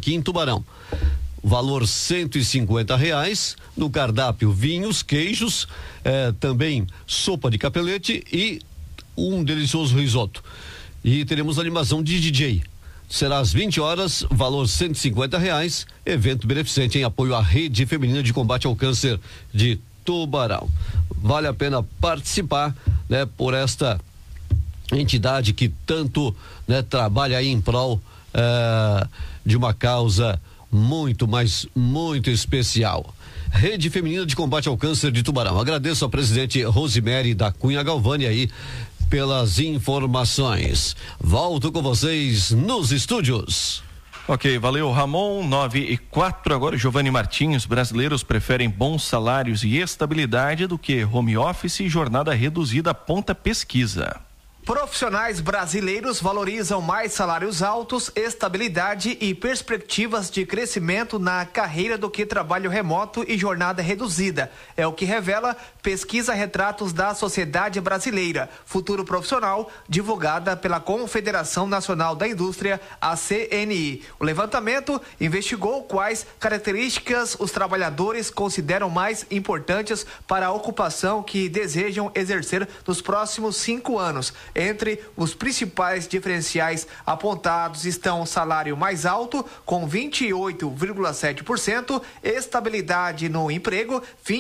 aqui em Tubarão. Valor R$150, no cardápio vinhos, queijos, também sopa de capelete e um delicioso risoto. E teremos animação de DJ. Será às 20 horas, valor R$150, evento beneficente em apoio à Rede Feminina de Combate ao Câncer de Tubarão. Vale a pena participar, né, por esta entidade que tanto, né, trabalha aí em prol de uma causa muito, mas muito especial. Rede Feminina de Combate ao Câncer de Tubarão. Agradeço a presidente Rosemary da Cunha Galvani aí pelas informações. Volto com vocês nos estúdios. Ok, valeu, Ramon. 9:04. Agora, Giovanni Martins. Brasileiros preferem bons salários e estabilidade do que home office e jornada reduzida, aponta pesquisa. Profissionais brasileiros valorizam mais salários altos, estabilidade e perspectivas de crescimento na carreira do que trabalho remoto e jornada reduzida. É o que revela pesquisa Retratos da Sociedade Brasileira, Futuro Profissional, divulgada pela Confederação Nacional da Indústria, a CNI. O levantamento investigou quais características os trabalhadores consideram mais importantes para a ocupação que desejam exercer nos próximos 5 anos. Entre os principais diferenciais apontados estão salário mais alto, com 28,7%, estabilidade no emprego,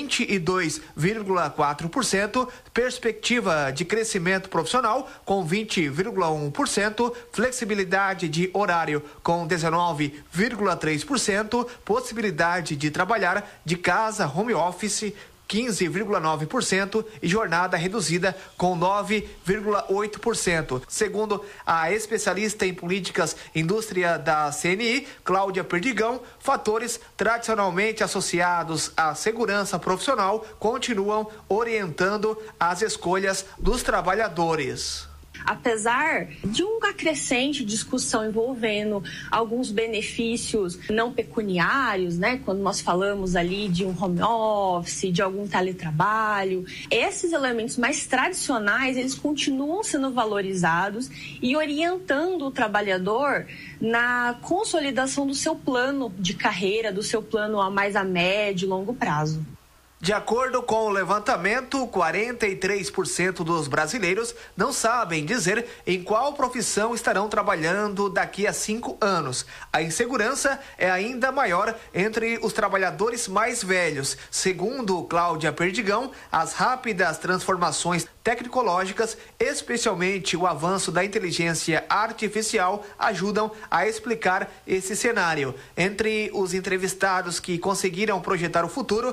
22,4%, perspectiva de crescimento profissional, com 20,1%, flexibilidade de horário, com 19,3%, possibilidade de trabalhar de casa, home office, 15,9% e jornada reduzida com 9,8%. Segundo a especialista em políticas indústria da CNI, Cláudia Perdigão, fatores tradicionalmente associados à segurança profissional continuam orientando as escolhas dos trabalhadores. Apesar de uma crescente discussão envolvendo alguns benefícios não pecuniários, né, quando nós falamos ali de um home office, de algum teletrabalho, esses elementos mais tradicionais, eles continuam sendo valorizados e orientando o trabalhador na consolidação do seu plano de carreira, do seu plano a mais a médio e longo prazo. De acordo com o levantamento, 43% dos brasileiros não sabem dizer em qual profissão estarão trabalhando daqui a 5 anos. A insegurança é ainda maior entre os trabalhadores mais velhos. Segundo Cláudia Perdigão, as rápidas transformações tecnológicas, especialmente o avanço da inteligência artificial, ajudam a explicar esse cenário. Entre os entrevistados que conseguiram projetar o futuro,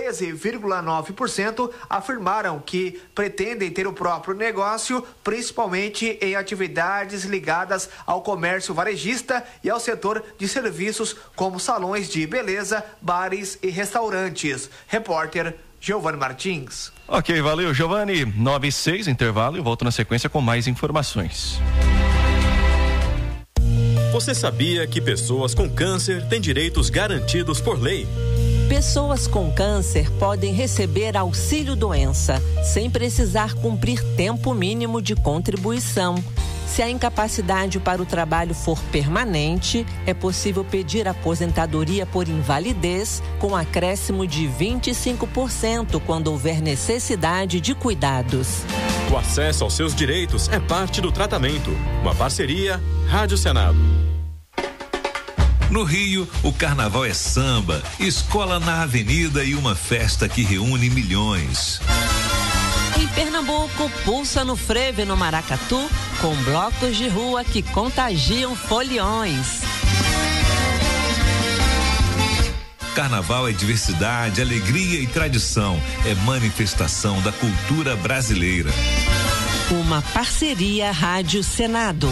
13,9% afirmaram que pretendem ter o próprio negócio, principalmente em atividades ligadas ao comércio varejista e ao setor de serviços como salões de beleza, bares e restaurantes. Repórter Giovanni Martins. Ok, valeu, Giovanni. 9:06, intervalo, e volto na sequência com mais informações. Você sabia que pessoas com câncer têm direitos garantidos por lei? Pessoas com câncer podem receber auxílio-doença, sem precisar cumprir tempo mínimo de contribuição. Se a incapacidade para o trabalho for permanente, é possível pedir aposentadoria por invalidez com acréscimo de 25% quando houver necessidade de cuidados. O acesso aos seus direitos é parte do tratamento. Uma parceria Rádio Senado. No Rio, o carnaval é samba, escola na avenida e uma festa que reúne milhões. Em Pernambuco, pulsa no frevo no Maracatu, com blocos de rua que contagiam foliões. Carnaval é diversidade, alegria e tradição. É manifestação da cultura brasileira. Uma parceria Rádio Senado.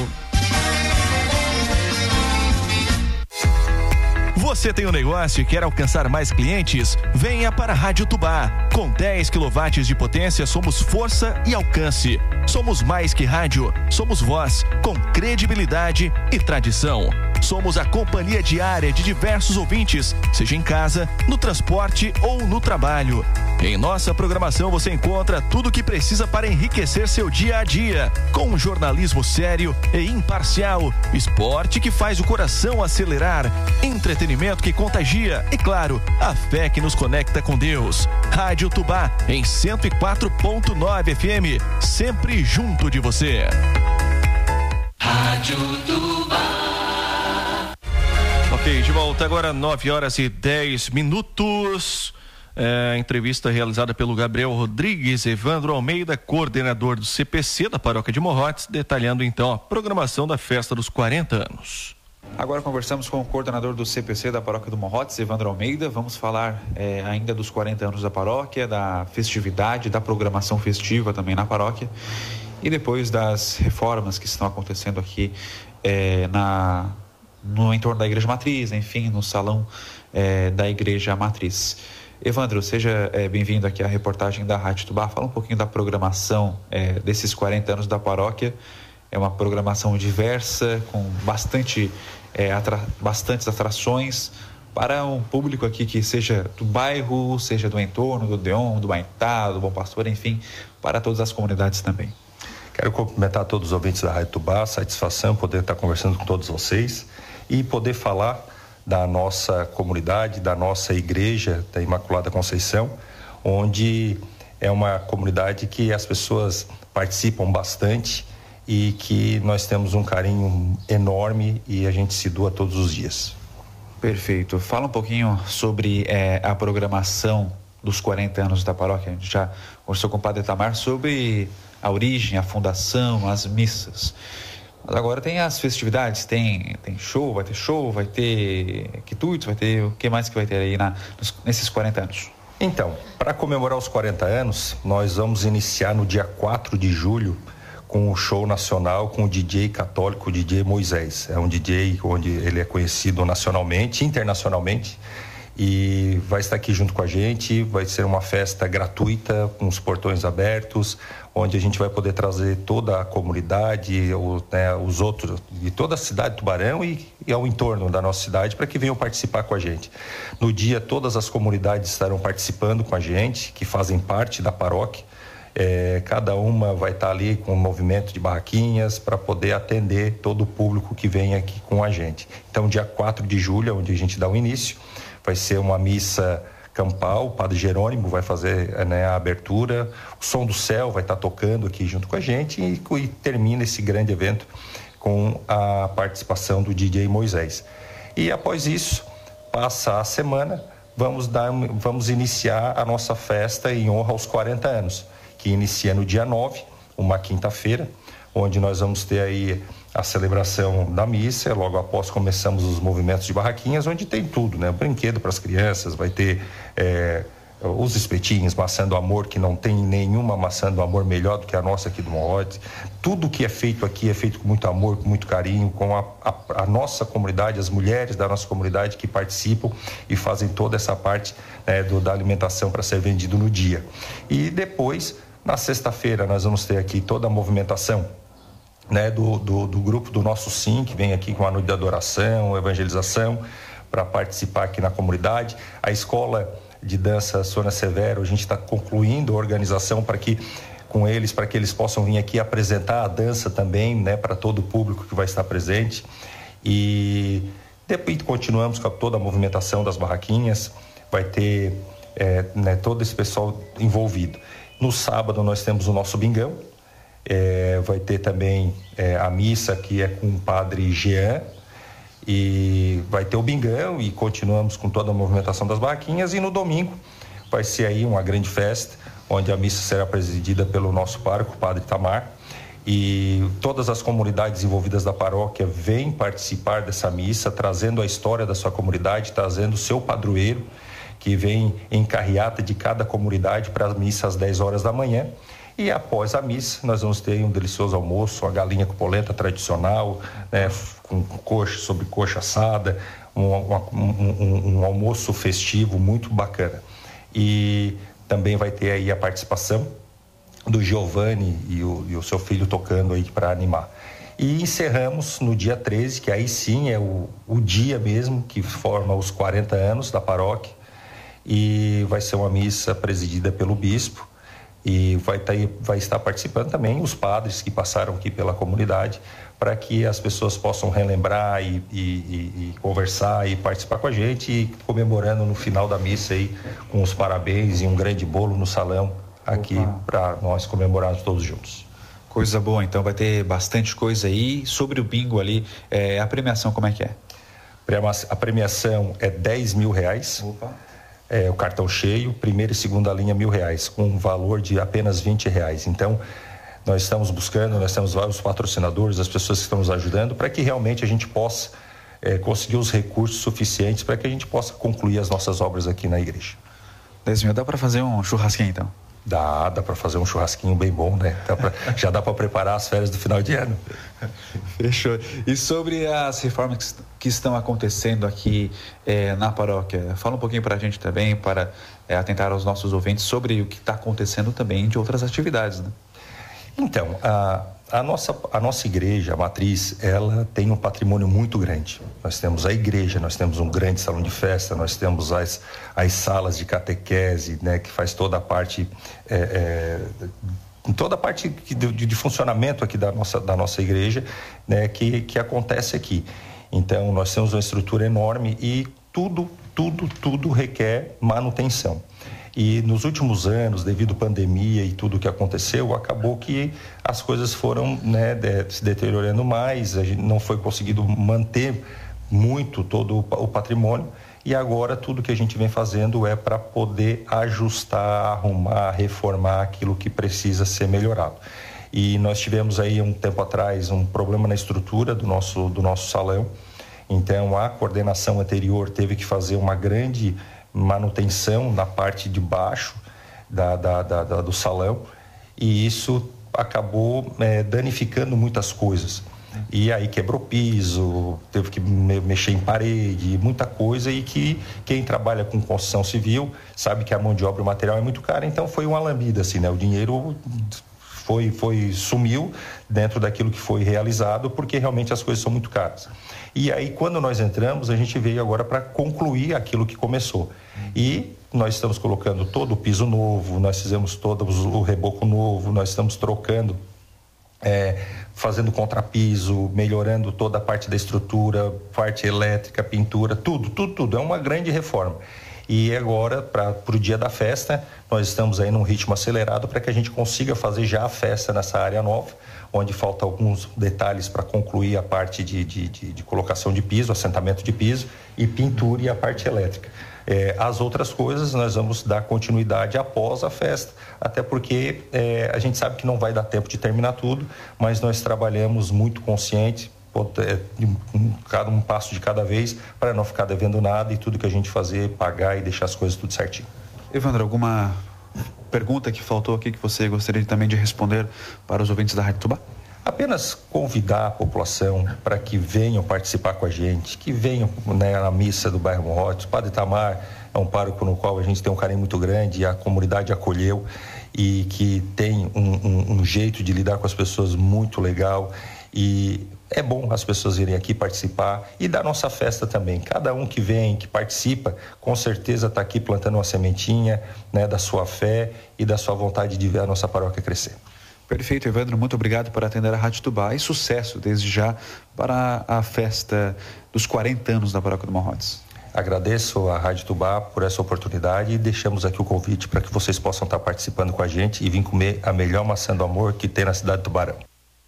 Você tem um negócio e quer alcançar mais clientes? Venha para a Rádio Tubá. Com 10 kW de potência, somos força e alcance. Somos mais que rádio, somos voz, com credibilidade e tradição. Somos a companhia diária de diversos ouvintes, seja em casa, no transporte ou no trabalho. Em nossa programação você encontra tudo o que precisa para enriquecer seu dia a dia, com um jornalismo sério e imparcial, esporte que faz o coração acelerar, entretenimento que contagia e, claro, a fé que nos conecta com Deus. Rádio Tubá em 104.9 FM, sempre junto de você. Rádio Tubá. Ok, de volta agora 9h10. Entrevista realizada pelo Gabriel Rodrigues, Evandro Almeida, coordenador do CPC da Paróquia de Morrotes, detalhando então a programação da festa dos 40 anos. Agora conversamos com o coordenador do CPC da Paróquia do Morrotes, Evandro Almeida. Vamos falar ainda dos 40 anos da paróquia, da festividade, da programação festiva também na paróquia e depois das reformas que estão acontecendo aqui no entorno da Igreja Matriz, enfim, no salão da Igreja Matriz. Evandro, seja bem-vindo aqui à reportagem da Rádio Tubá. Fala um pouquinho da programação desses 40 anos da paróquia. É uma programação diversa, com bastantes atrações para um público aqui que seja do bairro, seja do entorno, do Deon, do Baitá, do Bom Pastor, enfim, para todas as comunidades também. Quero cumprimentar todos os ouvintes da Rádio Tubá, satisfação poder estar conversando com todos vocês e poder falar da nossa comunidade, da nossa igreja da Imaculada Conceição, onde é uma comunidade que as pessoas participam bastante e que nós temos um carinho enorme e a gente se doa todos os dias. Perfeito. Fala um pouquinho sobre a programação dos 40 anos da paróquia. A gente já conversou com o Padre Itamar sobre a origem, a fundação, as missas. Mas agora tem as festividades, tem show, vai ter quitutes, vai ter o que mais que vai ter aí nesses 40 anos? Então, para comemorar os 40 anos, nós vamos iniciar no dia 4 de julho com o show nacional com o DJ católico, o DJ Moisés. É um DJ onde ele é conhecido nacionalmente, internacionalmente, e vai estar aqui junto com a gente. Vai ser uma festa gratuita, com os portões abertos, onde a gente vai poder trazer toda a comunidade, os outros, de toda a cidade de Tubarão e ao entorno da nossa cidade, para que venham participar com a gente. No dia, todas as comunidades estarão participando com a gente, que fazem parte da paróquia. Cada uma vai estar ali com um movimento de barraquinhas para poder atender todo o público que vem aqui com a gente. Então, dia 4 de julho, onde a gente dá o início, vai ser uma missa campal. O Padre Jerônimo vai fazer a abertura, o Som do Céu vai estar tocando aqui junto com a gente e termina esse grande evento com a participação do DJ Moisés. E após isso, passa a semana, vamos iniciar a nossa festa em honra aos 40 anos, que inicia no dia 9, uma quinta-feira, onde nós vamos ter aí a celebração da missa. Logo após começamos os movimentos de barraquinhas, onde tem tudo, né? Brinquedo para as crianças, vai ter os espetinhos, maçã do amor, que não tem nenhuma maçã do amor melhor do que a nossa aqui do Morrotes. Tudo que é feito aqui é feito com muito amor, com muito carinho, com a nossa comunidade, as mulheres da nossa comunidade que participam e fazem toda essa parte da alimentação para ser vendido no dia. E depois, na sexta-feira, nós vamos ter aqui toda a movimentação do grupo do nosso SIM, que vem aqui com a noite de adoração, evangelização, para participar aqui na comunidade. A escola de dança Sônia Severo, a gente está concluindo a organização para que eles possam vir aqui apresentar a dança também, para todo o público que vai estar presente. E depois continuamos com toda a movimentação das barraquinhas, vai ter todo esse pessoal envolvido. No sábado nós temos o nosso bingão. Vai ter também a missa, que é com o Padre Jean, e vai ter o bingão e continuamos com toda a movimentação das barraquinhas. E no domingo vai ser aí uma grande festa, onde a missa será presidida pelo nosso pároco, o Padre Itamar, e todas as comunidades envolvidas da paróquia vêm participar dessa missa, trazendo a história da sua comunidade, trazendo o seu padroeiro, que vem em carreata de cada comunidade para a missa às 10 horas da manhã. E após a missa, nós vamos ter um delicioso almoço, uma galinha com polenta tradicional, com sobre coxa assada, um almoço festivo muito bacana. E também vai ter aí a participação do Giovanni e o seu filho tocando aí para animar. E encerramos no dia 13, que aí sim é o dia mesmo que forma os 40 anos da paróquia, e vai ser uma missa presidida pelo bispo, e vai estar participando também os padres que passaram aqui pela comunidade, para que as pessoas possam relembrar e conversar e participar com a gente, e comemorando no final da missa aí com os parabéns e um grande bolo no salão aqui para nós comemorarmos todos juntos. Coisa boa, então vai ter bastante coisa aí. Sobre o bingo ali, a premiação como é que é? A premiação é R$10 mil. O cartão cheio, primeira e segunda linha R$1.000, com um valor de apenas R$20. Então, nós temos vários patrocinadores, as pessoas que estão nos ajudando, para que realmente a gente possa conseguir os recursos suficientes para que a gente possa concluir as nossas obras aqui na igreja. 10 mil, dá para fazer um churrasquinho então? Dá para fazer um churrasquinho bem bom, né? Já dá para preparar as férias do final de ano. Fechou. E sobre as reformas que estão acontecendo aqui na paróquia, fala um pouquinho para a gente também, para atentar aos nossos ouvintes sobre o que está acontecendo também de outras atividades, né? Então, a nossa igreja, a matriz, ela tem um patrimônio muito grande. Nós temos a igreja, nós temos um grande salão de festa, nós temos as salas de catequese, né, que faz toda a parte, toda a parte de funcionamento aqui da nossa igreja, né, que acontece aqui. Então, nós temos uma estrutura enorme e tudo requer manutenção. E nos últimos anos, devido à pandemia e tudo o que aconteceu, acabou que as coisas foram, né, se deteriorando mais, a gente não foi conseguido manter muito todo o patrimônio, e agora tudo que a gente vem fazendo é para poder ajustar, arrumar, reformar aquilo que precisa ser melhorado. E nós tivemos aí um tempo atrás um problema na estrutura do nosso salão, então a coordenação anterior teve que fazer uma grande manutenção na parte de baixo do salão, e isso acabou danificando muitas coisas. E aí quebrou piso, teve que mexer em parede, muita coisa, e que quem trabalha com construção civil sabe que a mão de obra e o material é muito caro, então foi uma lambida, assim, né? O dinheiro sumiu dentro daquilo que foi realizado, porque realmente as coisas são muito caras. E aí, quando nós entramos, a gente veio agora para concluir aquilo que começou. E nós estamos colocando todo o piso novo, nós fizemos todo o reboco novo, nós estamos trocando, fazendo contrapiso, melhorando toda a parte da estrutura, parte elétrica, pintura, tudo. É uma grande reforma. E agora, para o dia da festa, nós estamos aí num ritmo acelerado para que a gente consiga fazer já a festa nessa área nova, onde falta alguns detalhes para concluir a parte de colocação de piso, assentamento de piso e pintura e a parte elétrica. As outras coisas nós vamos dar continuidade após a festa, até porque a gente sabe que não vai dar tempo de terminar tudo, mas nós trabalhamos muito consciente, um passo de cada vez, para não ficar devendo nada e tudo que a gente fazer, pagar e deixar as coisas tudo certinho. Evandro, alguma pergunta que faltou aqui que você gostaria também de responder para os ouvintes da Rádio Tubá? Apenas convidar a população para que venham participar com a gente, que venham, né, na missa do bairro Morrotes. O Padre Itamar é um pároco no qual a gente tem um carinho muito grande e a comunidade acolheu, e que tem um jeito de lidar com as pessoas muito legal, e é bom as pessoas virem aqui participar e da nossa festa também. Cada um que vem, que participa, com certeza está aqui plantando uma sementinha, né, da sua fé e da sua vontade de ver a nossa paróquia crescer. Perfeito, Evandro, muito obrigado por atender a Rádio Tubá e sucesso desde já para a festa dos 40 anos da Paróquia do Morrotes. Agradeço a Rádio Tubá por essa oportunidade e deixamos aqui o convite para que vocês possam estar participando com a gente e vir comer a melhor maçã do amor que tem na cidade de Tubarão.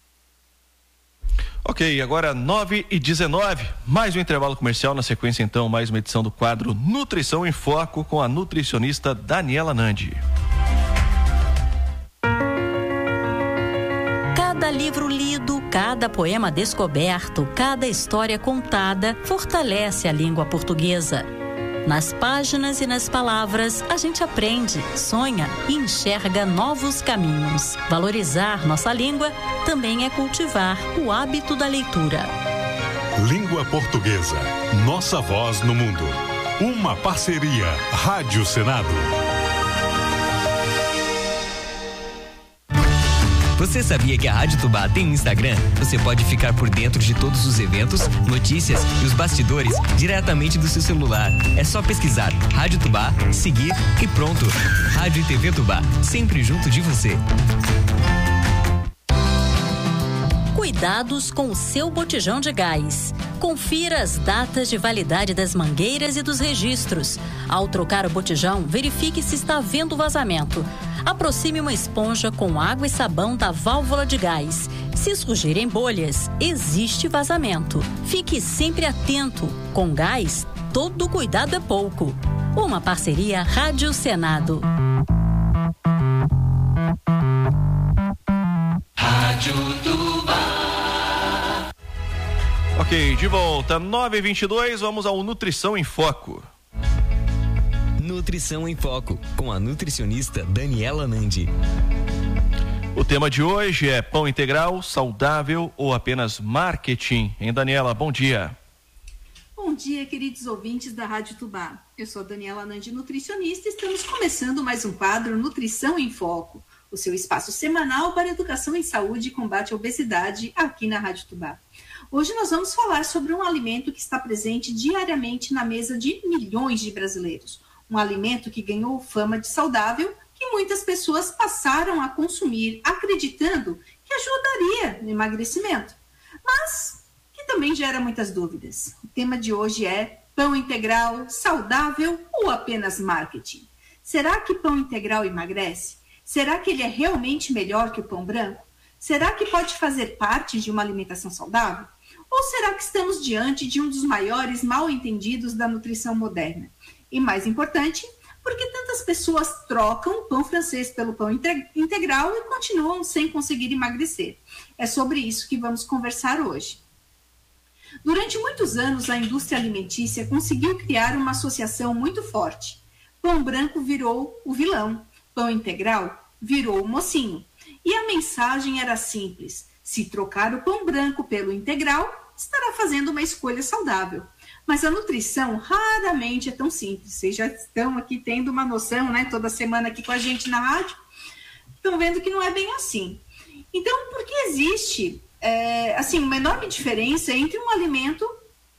Ok, agora 9h19, mais um intervalo comercial, na sequência então mais uma edição do quadro Nutrição em Foco com a nutricionista Daniela Nandi. Cada livro lido, cada poema descoberto, cada história contada fortalece a língua portuguesa. Nas páginas e nas palavras, a gente aprende, sonha e enxerga novos caminhos. Valorizar nossa língua também é cultivar o hábito da leitura. Língua Portuguesa, nossa voz no mundo. Uma parceria Rádio Senado. Você sabia que a Rádio Tubá tem um Instagram? Você pode ficar por dentro de todos os eventos, notícias e os bastidores diretamente do seu celular. É só pesquisar Rádio Tubá, seguir e pronto. Rádio e TV Tubá, sempre junto de você. Cuidados com o seu botijão de gás. Confira as datas de validade das mangueiras e dos registros. Ao trocar o botijão, verifique se está havendo vazamento. Aproxime uma esponja com água e sabão da válvula de gás. Se surgirem bolhas, existe vazamento. Fique sempre atento. Com gás, todo cuidado é pouco. Uma parceria Rádio Senado. Rádio Tubá. Ok, de volta, 9h22, vamos ao Nutrição em Foco. Nutrição em Foco, com a nutricionista Daniela Nandi. O tema de hoje é pão integral, saudável ou apenas marketing? Hein, Daniela? Bom dia. Bom dia, queridos ouvintes da Rádio Tubá. Eu sou Daniela Nandi, nutricionista, e estamos começando mais um quadro Nutrição em Foco, o seu espaço semanal para educação em saúde e combate à obesidade aqui na Rádio Tubá. Hoje nós vamos falar sobre um alimento que está presente diariamente na mesa de milhões de brasileiros. Um alimento que ganhou fama de saudável, que muitas pessoas passaram a consumir, acreditando que ajudaria no emagrecimento, mas que também gera muitas dúvidas. O tema de hoje é pão integral, saudável ou apenas marketing? Será que pão integral emagrece? Será que ele é realmente melhor que o pão branco? Será que pode fazer parte de uma alimentação saudável? Ou será que estamos diante de um dos maiores mal-entendidos da nutrição moderna? E mais importante, por que tantas pessoas trocam o pão francês pelo pão integral e continuam sem conseguir emagrecer? É sobre isso que vamos conversar hoje. Durante muitos anos, a indústria alimentícia conseguiu criar uma associação muito forte. Pão branco virou o vilão, pão integral virou o mocinho. E a mensagem era simples: se trocar o pão branco pelo integral, estará fazendo uma escolha saudável. Mas a nutrição raramente é tão simples. Vocês já estão aqui tendo uma noção, né? Toda semana aqui com a gente na rádio. Estão vendo que não é bem assim. Então, por que existe uma enorme diferença entre um alimento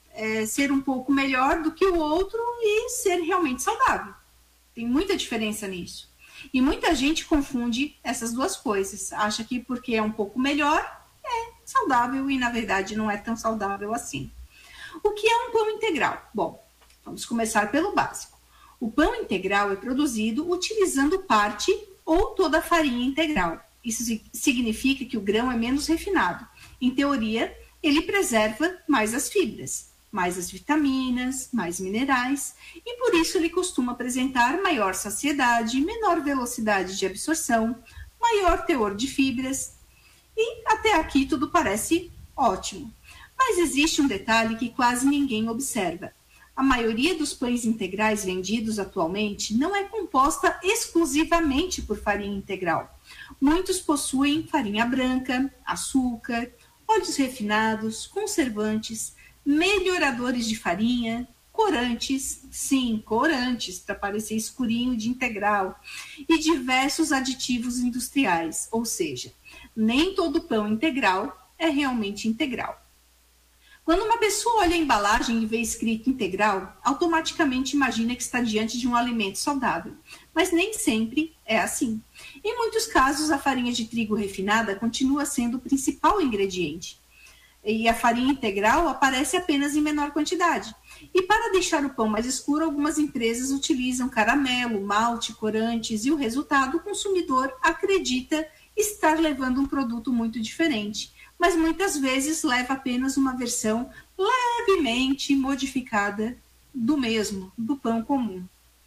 ser um pouco melhor do que o outro e ser realmente saudável? Tem muita diferença nisso. E muita gente confunde essas duas coisas. Acha que porque é um pouco melhor, é saudável e, na verdade, não é tão saudável assim. O que é um pão integral? Bom, vamos começar pelo básico. O pão integral é produzido utilizando parte ou toda a farinha integral. Isso significa que o grão é menos refinado. Em teoria, ele preserva mais as fibras, mais as vitaminas, mais minerais, e por isso ele costuma apresentar maior saciedade, menor velocidade de absorção, maior teor de fibras, e até aqui tudo parece ótimo. Mas existe um detalhe que quase ninguém observa. A maioria dos pães integrais vendidos atualmente não é composta exclusivamente por farinha integral. Muitos possuem farinha branca, açúcar, óleos refinados, conservantes, melhoradores de farinha, corantes, sim, corantes, para parecer escurinho de integral, e diversos aditivos industriais, ou seja, nem todo pão integral é realmente integral. Quando uma pessoa olha a embalagem e vê escrito integral, automaticamente imagina que está diante de um alimento saudável, mas nem sempre é assim. Em muitos casos, a farinha de trigo refinada continua sendo o principal ingrediente, e a farinha integral aparece apenas em menor quantidade. E para deixar o pão mais escuro, algumas empresas utilizam caramelo, malte, corantes, e o resultado, o consumidor acredita estar levando um produto muito diferente, mas muitas vezes leva apenas uma versão levemente modificada do mesmo, do pão comum.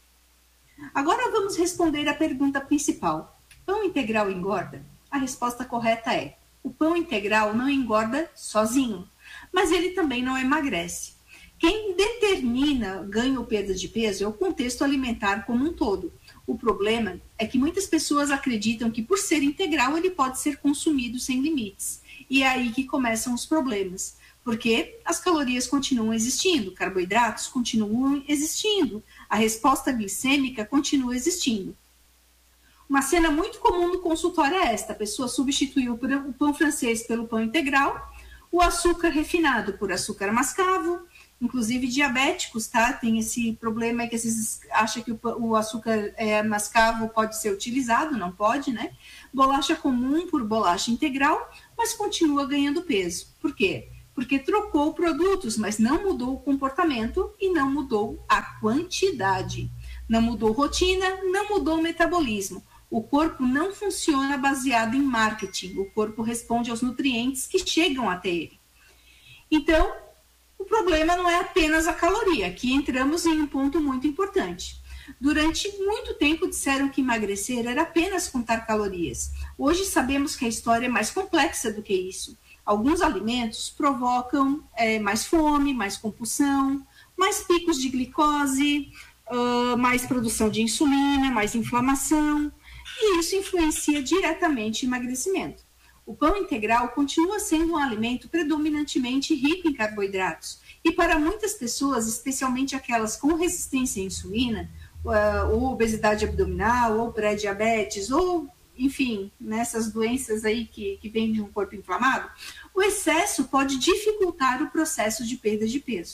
Agora vamos responder à pergunta principal: pão integral engorda? A resposta correta é: o pão integral não engorda sozinho, mas ele também não emagrece. Quem determina ganho ou perda de peso é o contexto alimentar como um todo. O problema é que muitas pessoas acreditam que por ser integral ele pode ser consumido sem limites. E é aí que começam os problemas, porque as calorias continuam existindo, carboidratos continuam existindo, a resposta glicêmica continua existindo. Uma cena muito comum no consultório é esta: a pessoa substituiu o pão francês pelo pão integral, o açúcar refinado por açúcar mascavo, inclusive diabéticos, tá? Tem esse problema que às vezes acha que o açúcar mascavo pode ser utilizado, não pode, né? Bolacha comum por bolacha integral, mas continua ganhando peso. Por quê? Porque trocou produtos, mas não mudou o comportamento e não mudou a quantidade. Não mudou rotina, não mudou o metabolismo. O corpo não funciona baseado em marketing. O corpo responde aos nutrientes que chegam até ele. Então, o problema não é apenas a caloria. Aqui entramos em um ponto muito importante. Durante muito tempo disseram que emagrecer era apenas contar calorias. Hoje sabemos que a história é mais complexa do que isso. Alguns alimentos provocam mais fome, mais compulsão, mais picos de glicose, mais produção de insulina, mais inflamação, e isso influencia diretamente o emagrecimento. O pão integral continua sendo um alimento predominantemente rico em carboidratos, e para muitas pessoas, especialmente aquelas com resistência à insulina, ou obesidade abdominal, ou pré-diabetes, ou, enfim, nessas doenças aí que vêm de um corpo inflamado, o excesso pode dificultar o processo de perda de peso.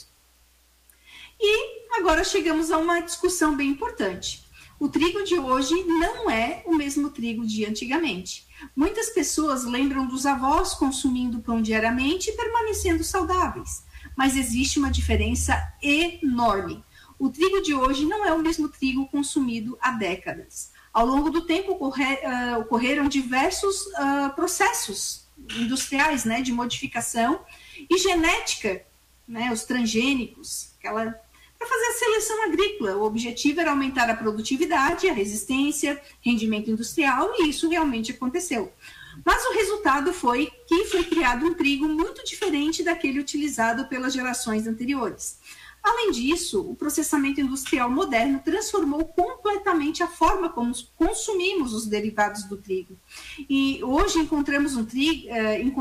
E agora chegamos a uma discussão bem importante. O trigo de hoje não é o mesmo trigo de antigamente. Muitas pessoas lembram dos avós consumindo pão diariamente e permanecendo saudáveis, mas existe uma diferença enorme. O trigo de hoje não é o mesmo trigo consumido há décadas. Ao longo do tempo ocorreram diversos processos industriais, né, de modificação e genética, né, os transgênicos, para fazer a seleção agrícola. O objetivo era aumentar a produtividade, a resistência, rendimento industrial, e isso realmente aconteceu. Mas o resultado foi que foi criado um trigo muito diferente daquele utilizado pelas gerações anteriores. Além disso, o processamento industrial moderno transformou completamente a forma como consumimos os derivados do trigo. E hoje encontramos o trigo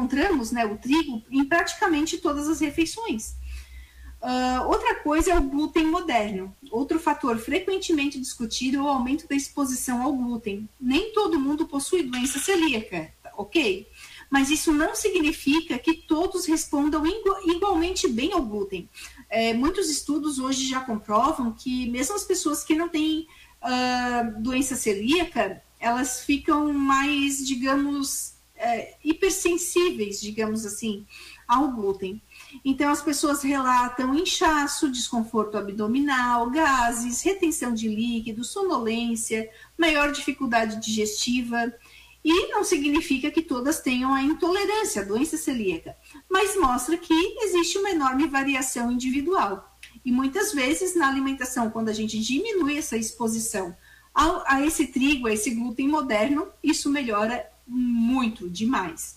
em praticamente todas as refeições. Outra coisa é o glúten moderno. Outro fator frequentemente discutido é o aumento da exposição ao glúten. Nem todo mundo possui doença celíaca, ok? Mas isso não significa que todos respondam igualmente bem ao glúten. Muitos estudos hoje já comprovam que mesmo as pessoas que não têm doença celíaca, elas ficam mais, digamos, hipersensíveis, digamos assim, ao glúten. Então, as pessoas relatam inchaço, desconforto abdominal, gases, retenção de líquido, sonolência, maior dificuldade digestiva. E não significa que todas tenham a intolerância, a doença celíaca, mas mostra que existe uma enorme variação individual. E muitas vezes, na alimentação, quando a gente diminui essa exposição a esse trigo, a esse glúten moderno, isso melhora muito, demais.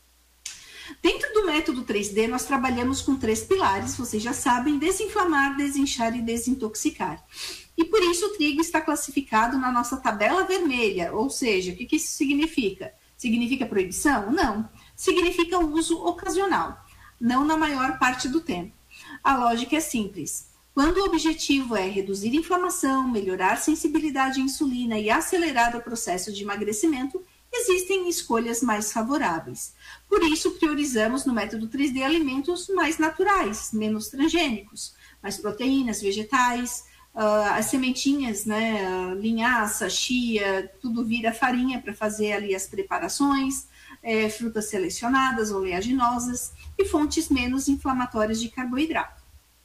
Dentro do método 3D, nós trabalhamos com 3 pilares, vocês já sabem: desinflamar, desinchar e desintoxicar. E por isso o trigo está classificado na nossa tabela vermelha. Ou seja, o que isso significa? Significa proibição? Não. Significa uso ocasional, não na maior parte do tempo. A lógica é simples. Quando o objetivo é reduzir inflamação, melhorar a sensibilidade à insulina e acelerar o processo de emagrecimento, existem escolhas mais favoráveis. Por isso, priorizamos no método 3D alimentos mais naturais, menos transgênicos, mais proteínas, vegetais, as sementinhas, né, linhaça, chia, tudo vira farinha para fazer ali as preparações, frutas selecionadas, oleaginosas e fontes menos inflamatórias de carboidrato.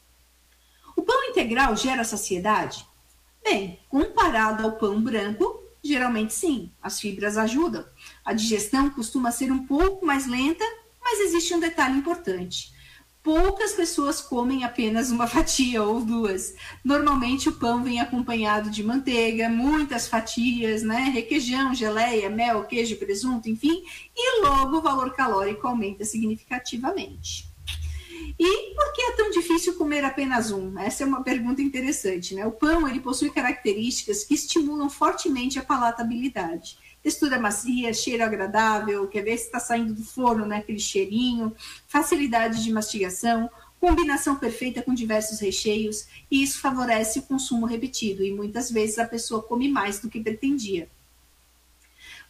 O pão integral gera saciedade? Bem, comparado ao pão branco, geralmente sim, as fibras ajudam. A digestão costuma ser um pouco mais lenta, mas existe um detalhe importante. Poucas pessoas comem apenas uma fatia ou 2. Normalmente o pão vem acompanhado de manteiga, muitas fatias, né? Requeijão, geleia, mel, queijo, presunto, enfim, e logo o valor calórico aumenta significativamente. E por que é tão difícil comer apenas um? Essa é uma pergunta interessante, né? O pão, ele possui características que estimulam fortemente a palatabilidade. Textura macia, cheiro agradável, quer ver se está saindo do forno, né? Aquele cheirinho, facilidade de mastigação, combinação perfeita com diversos recheios, e isso favorece o consumo repetido, e muitas vezes a pessoa come mais do que pretendia.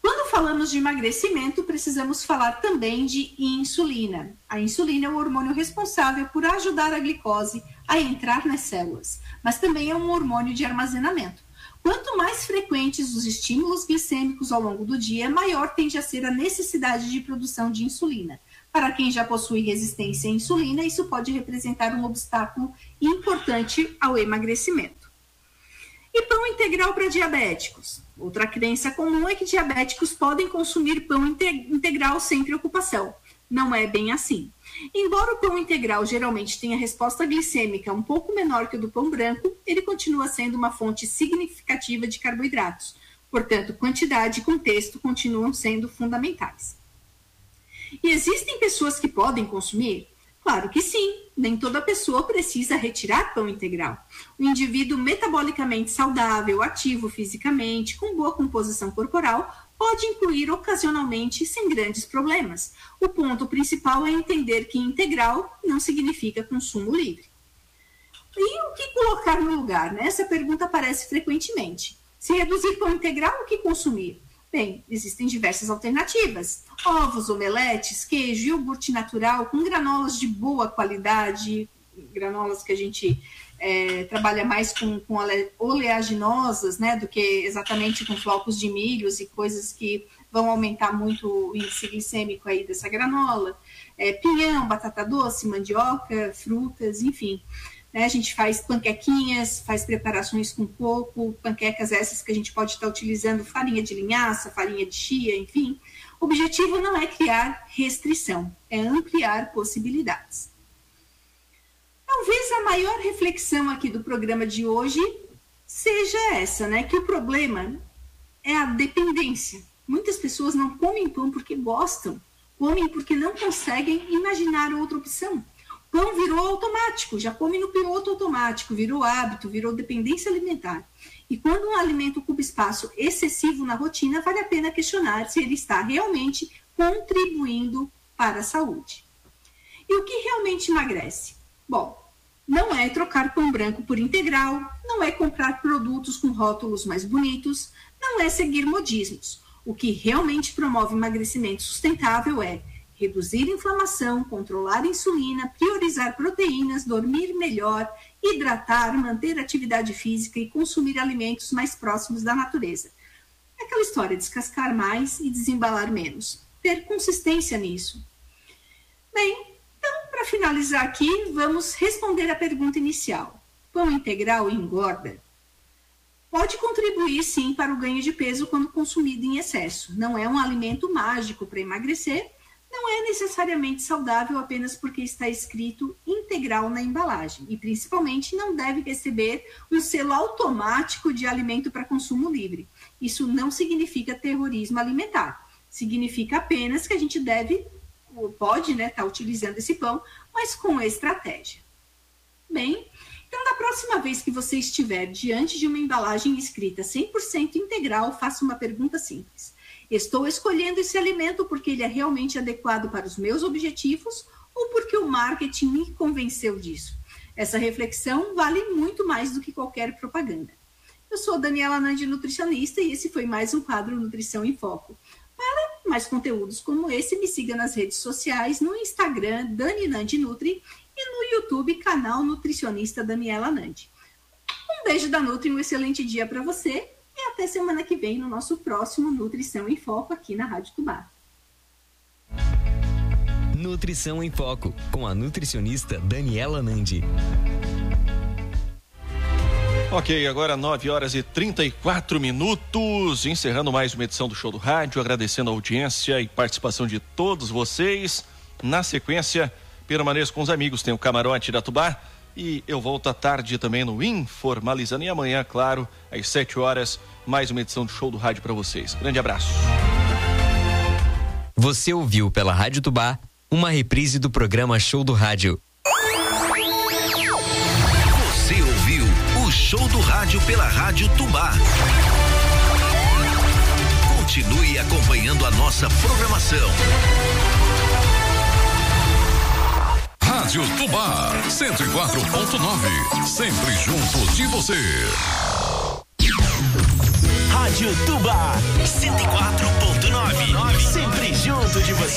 Quando falamos de emagrecimento, precisamos falar também de insulina. A insulina é o hormônio responsável por ajudar a glicose a entrar nas células, mas também é um hormônio de armazenamento. Quanto mais frequentes os estímulos glicêmicos ao longo do dia, maior tende a ser a necessidade de produção de insulina. Para quem já possui resistência à insulina, isso pode representar um obstáculo importante ao emagrecimento. E pão integral para diabéticos? Outra crença comum é que diabéticos podem consumir pão integral sem preocupação. Não é bem assim. Embora o pão integral geralmente tenha resposta glicêmica um pouco menor que o do pão branco, ele continua sendo uma fonte significativa de carboidratos. Portanto, quantidade e contexto continuam sendo fundamentais. E existem pessoas que podem consumir? Claro que sim, nem toda pessoa precisa retirar pão integral. O indivíduo metabolicamente saudável, ativo fisicamente, com boa composição corporal, pode incluir ocasionalmente sem grandes problemas. O ponto principal é entender que integral não significa consumo livre. E o que colocar no lugar? Essa pergunta aparece frequentemente. Se reduzir pão integral, o que consumir? Bem, existem diversas alternativas. Ovos, omeletes, queijo, iogurte natural com granolas de boa qualidade, granolas que a gente trabalha mais com oleaginosas, do que exatamente com flocos de milhos e coisas que vão aumentar muito o índice glicêmico aí dessa granola. Pinhão, batata doce, mandioca, frutas, enfim. A gente faz panquequinhas, faz preparações com coco, panquecas essas que a gente pode estar utilizando farinha de linhaça, farinha de chia, enfim. O objetivo não é criar restrição, é ampliar possibilidades. Talvez a maior reflexão aqui do programa de hoje seja essa, que o problema é a dependência. Muitas pessoas não comem pão porque gostam, comem porque não conseguem imaginar outra opção. Pão virou automático, já come no piloto automático, virou hábito, virou dependência alimentar. E quando um alimento ocupa espaço excessivo na rotina, vale a pena questionar se ele está realmente contribuindo para a saúde. E o que realmente emagrece? Bom, não é trocar pão branco por integral, não é comprar produtos com rótulos mais bonitos, não é seguir modismos. O que realmente promove emagrecimento sustentável é reduzir inflamação, controlar a insulina, priorizar proteínas, dormir melhor, hidratar, manter atividade física e consumir alimentos mais próximos da natureza. É aquela história, descascar mais e desembalar menos. Ter consistência nisso. Bem, então, para finalizar aqui, vamos responder a pergunta inicial. Pão integral engorda? Pode contribuir, sim, para o ganho de peso quando consumido em excesso. Não é um alimento mágico para emagrecer, não é necessariamente saudável apenas porque está escrito integral na embalagem e, principalmente, não deve receber um selo automático de alimento para consumo livre. Isso não significa terrorismo alimentar. Significa apenas que a gente pode estar utilizando esse pão, mas com estratégia. Bem, então, da próxima vez que você estiver diante de uma embalagem escrita 100% integral, faça uma pergunta simples. Estou escolhendo esse alimento porque ele é realmente adequado para os meus objetivos ou porque o marketing me convenceu disso? Essa reflexão vale muito mais do que qualquer propaganda. Eu sou Daniela Nandi, nutricionista, e esse foi mais um quadro Nutrição em Foco. Para mais conteúdos como esse, me siga nas redes sociais, no Instagram, Dani Nandi Nutri, e no YouTube, canal Nutricionista Daniela Nandi. Um beijo da Nutri, um excelente dia para você. E até semana que vem no nosso próximo Nutrição em Foco aqui na Rádio Tubá. Nutrição em Foco, com a nutricionista Daniela Nandi. Ok, agora 9h34, encerrando mais uma edição do Show do Rádio, agradecendo a audiência e participação de todos vocês. Na sequência, permaneço com os amigos, tem o Camarote da Tubá. E eu volto à tarde também no Informalizando. E amanhã, claro, às 7h, mais uma edição do Show do Rádio para vocês. Grande abraço. Você ouviu pela Rádio Tubá uma reprise do programa Show do Rádio. Você ouviu o Show do Rádio pela Rádio Tubá. Continue acompanhando a nossa programação. Rádio Tubá 104.9, sempre junto de você. Rádio Tubá 104.9. Sempre junto de você.